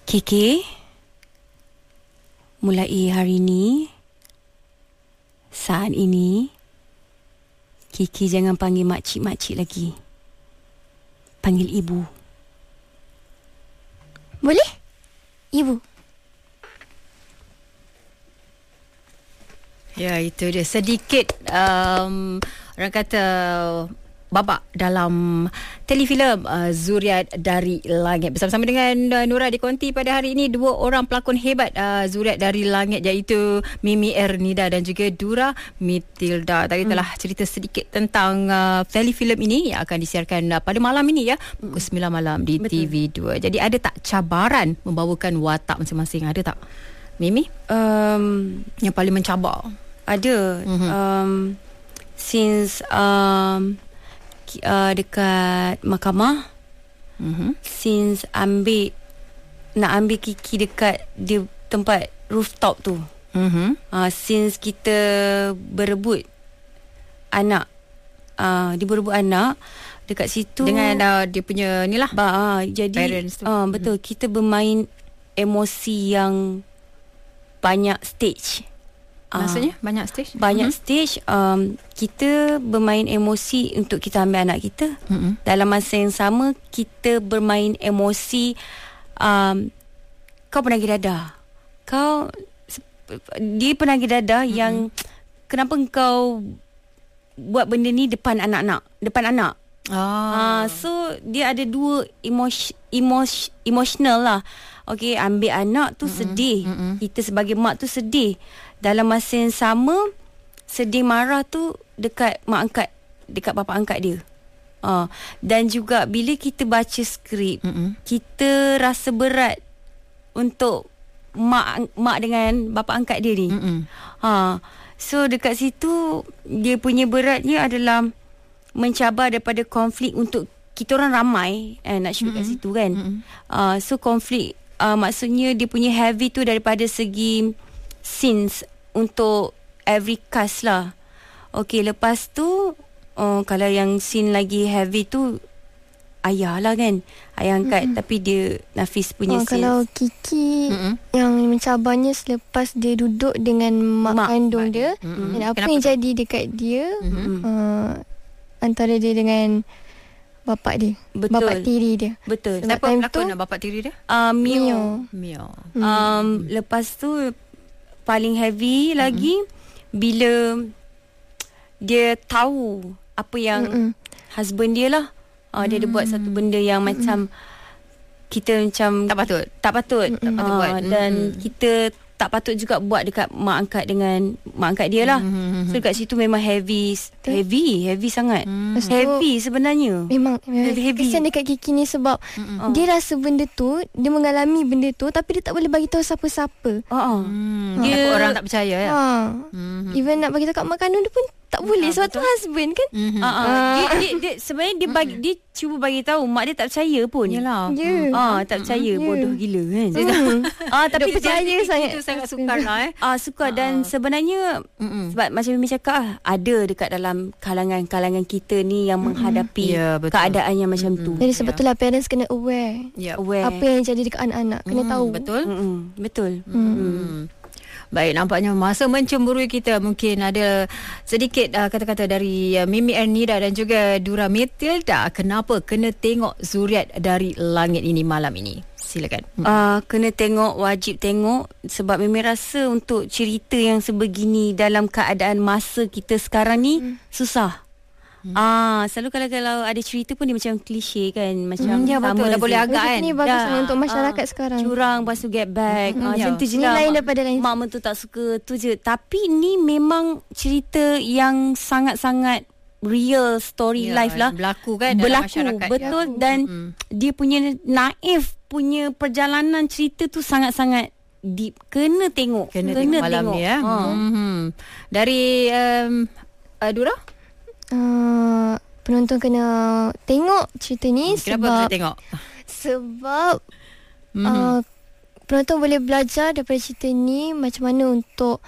Kiki, mulai hari ini, saat ini, Kiki jangan panggil makcik-makcik lagi. Panggil ibu. Boleh? Ibu. Ya, itu dia sedikit orang kata babak dalam telefilm Zuriat dari Langit. Bersama-sama dengan Nura di Konti pada hari ini, dua orang pelakon hebat Zuriat dari Langit, iaitu Mimi Ernida dan juga Dura Matilda. Tadi telah cerita sedikit tentang telefilm ini yang akan disiarkan pada malam ini ya, pukul 9 malam di Betul. TV2. Jadi ada tak cabaran membawakan watak masing-masing? Ada tak, Mimi? Yang paling mencabar? Ada. Since dekat mahkamah, since nak ambil Kiki dekat di tempat rooftop tu, since kita berebut anak, dia berebut anak dekat situ dengan dia punya ni lah, jadi parents tu. betul, kita bermain emosi yang banyak stage. Maksudnya banyak stage? Banyak stage. Kita bermain emosi untuk kita ambil anak kita. Dalam masa yang sama, kita bermain emosi, kau penagih dadah, dia penagih dadah yang kenapa kau buat benda ni depan anak-anak, depan anak. So dia ada dua emotional lah. Okay, ambil anak tu sedih, kita sebagai mak tu sedih. Dalam masa yang sama, sedih marah tu dekat mak angkat, dekat bapa angkat dia. Dan juga bila kita baca skrip, kita rasa berat untuk mak dengan bapa angkat dia ni. So dekat situ, dia punya beratnya adalah mencabar daripada konflik untuk kita orang ramai nak shoot kat situ kan. So konflik, maksudnya dia punya heavy tu daripada segi scenes untuk every cast lah. Okay, lepas tu kalau yang scene lagi heavy tu ayah lah kan, ayah angkat. Tapi dia Nafis punya scene. Kalau Kiki yang mencabarnya selepas dia duduk dengan mak kandung dia, dan apa Kenapa yang jadi dekat dia, antara dia dengan bapak dia, Betul. bapak tiri dia. Betul. Siapa time pelakon tu, bapak tiri dia? Mio. Lepas tu paling heavy lagi bila dia tahu apa yang husband dia lah, dia ada buat satu benda yang macam kita macam tak patut buat. Dan kita tak patut juga buat dekat mak angkat dengan mak angkat dia lah. So dekat situ memang heavy sangat. Heavy sebenarnya. Memang heavy. kesian dekat Kiki ni sebab dia rasa benda tu, dia mengalami benda tu, tapi dia tak boleh bagi tahu siapa-siapa. Dia takut orang tak percaya ya. Even nak bagi tahu kat mak kandung dia pun tak boleh sebab tu husband kan. Dia sebenarnya dia cuba bagi tahu, mak dia tak percaya pun. Yalah. Tak percaya, bodoh gila kan. Tapi percaya sangat. Itu sangat sukar lah sukar. Dan sebenarnya sebab macam Mimi cakap ada dekat dalam kalangan kita ni yang menghadapi keadaan yang macam tu. Jadi sebab itulah parents kena aware apa yang jadi dekat anak-anak. Kena tahu. Betul. Betul. Baik, nampaknya masa mencemburui kita. Mungkin ada sedikit kata-kata dari Mimi Ernida dan juga Dura Matilda. Kenapa kena tengok Zuriat dari Langit ini malam ini? Silakan. Kena tengok, wajib tengok. Sebab Mimi rasa untuk cerita yang sebegini dalam keadaan masa kita sekarang ni susah. Selalu kalau ada cerita pun dia macam klise kan, macam betul, dah boleh agak kan. Ni bagus untuk masyarakat sekarang. Curang, lepas tu get back, macam tu je lah. Lain daripada lain. Mak mentua tak suka, tu je. Tapi ni memang cerita yang sangat-sangat real story life lah. Berlaku kan dalam masyarakat. Betul. Dan dia punya naif punya perjalanan cerita tu sangat-sangat deep. Kena tengok. Kena tengok malam ni ya. Dari Dura? Penonton kena tengok cerita ni. Kenapa kena tengok? Sebab penonton boleh belajar daripada cerita ni macam mana untuk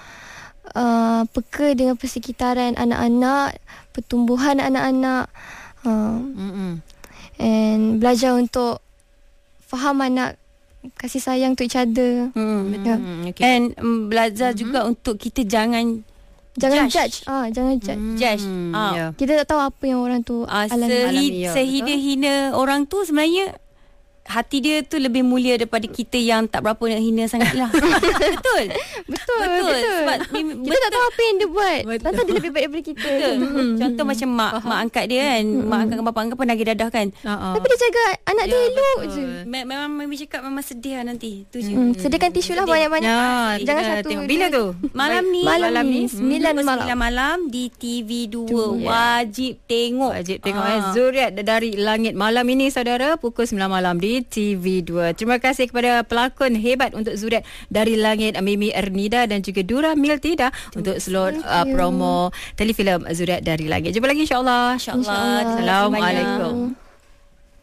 peka dengan persekitaran anak-anak, pertumbuhan anak-anak, and belajar untuk faham anak kasih sayang to each other. Okay. And belajar juga untuk kita jangan judge. Jangan judge. Yeah. Kita tak tahu apa yang orang tu alami. Sehina-hina orang tu sebenarnya hati dia tu lebih mulia daripada kita yang tak berapa nak hina sangat lah. Betul. Sebab kita tak tahu apa yang dia buat. Tak tahu dia lebih baik daripada kita. Contoh macam mak angkat dia kan. Mak angkat dengan bapa angkat pernah pergi dadah kan. Tapi dia jaga anak dia elok je. Memang Mami cakap memang sedih lah nanti. Tu je. Sediakan tisu lah banyak-banyak. Jangan satu. Tengok. Bila tu? Malam ni 9 malam di TV2. Wajib tengok. Zuriat dari Langit malam ini saudara pukul 9 malam di TV2. Terima kasih kepada pelakon hebat untuk Zuriat dari Langit, Mimi Ernida dan juga Dura Miltida untuk slot promo telefilm Zuriat dari Langit. Jumpa lagi insya-Allah. InsyaAllah. Assalamualaikum.